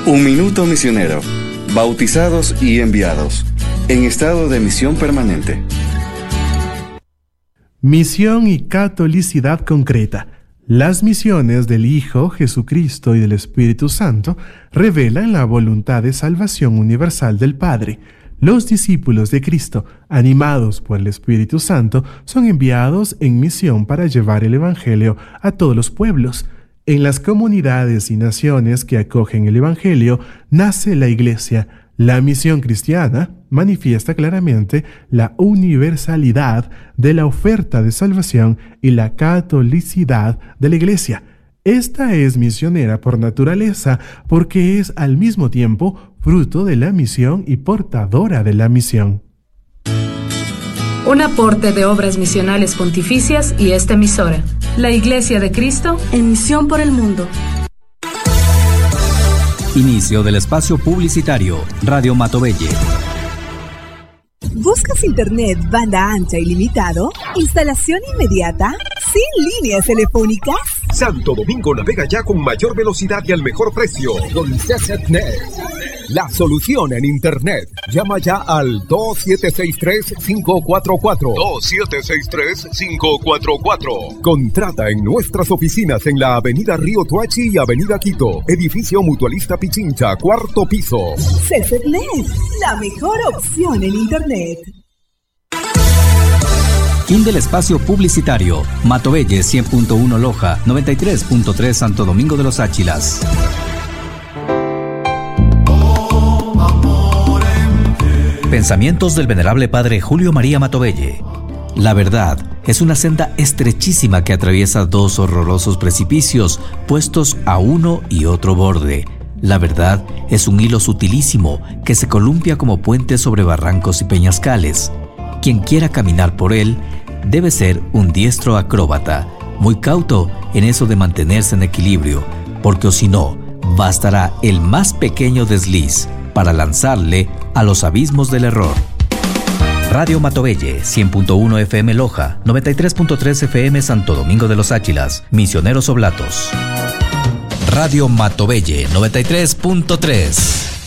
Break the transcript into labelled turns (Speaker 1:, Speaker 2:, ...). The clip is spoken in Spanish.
Speaker 1: Un minuto misionero. Bautizados y enviados. En estado de misión permanente.
Speaker 2: Misión y catolicidad concreta. Las misiones del Hijo Jesucristo y del Espíritu Santo revelan la voluntad de salvación universal del Padre. Los discípulos de Cristo, animados por el Espíritu Santo, son enviados en misión para llevar el Evangelio a todos los pueblos. En las comunidades y naciones que acogen el Evangelio nace la Iglesia. La misión cristiana manifiesta claramente la universalidad de la oferta de salvación y la catolicidad de la Iglesia. Esta es misionera por naturaleza porque es al mismo tiempo fruto de la misión y portadora de la misión.
Speaker 3: Un aporte de Obras Misionales Pontificias y esta emisora, la Iglesia de Cristo, en misión por el mundo.
Speaker 4: Inicio del espacio publicitario, Radio Matovelle.
Speaker 5: ¿Buscas internet banda ancha ilimitado? ¿Instalación inmediata? ¿Sin líneas telefónicas?
Speaker 6: Santo Domingo navega ya con mayor velocidad y al mejor precio. Con CCNet, la solución en internet. Llama ya al 2763-544. 2763-544. Contrata en nuestras oficinas en la Avenida Río Tuachi y Avenida Quito. Edificio Mutualista Pichincha, 4º piso.
Speaker 5: CCNet, la mejor opción en internet.
Speaker 4: Fin del espacio publicitario. Matovelle 100.1 Loja, 93.3 Santo Domingo de los Áchilas. Pensamientos del venerable padre Julio María Matovelle. La verdad es una senda estrechísima que atraviesa dos horrorosos precipicios puestos a uno y otro borde. La verdad es un hilo sutilísimo que se columpia como puente sobre barrancos y peñascales. Quien quiera caminar por él debe ser un diestro acróbata, muy cauto en eso de mantenerse en equilibrio, porque o si no, bastará el más pequeño desliz para lanzarle a los abismos del error. Radio Matovelle, 100.1 FM Loja, 93.3 FM Santo Domingo de los Áchilas, Misioneros Oblatos. Radio Matovelle, 93.3.